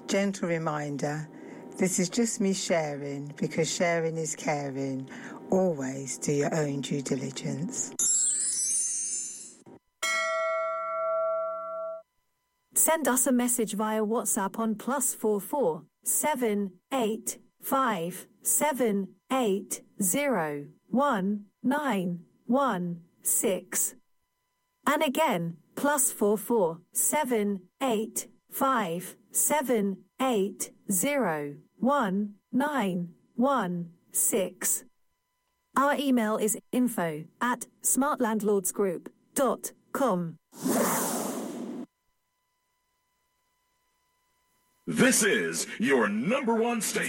gentle reminder, this is just me sharing, because sharing is caring. Always do your own due diligence. Send us a message via WhatsApp on +44 785 780 1916. And again, +44 785 780 1916. Our email is info@smartlandlordsgroup.com. This is your number one station.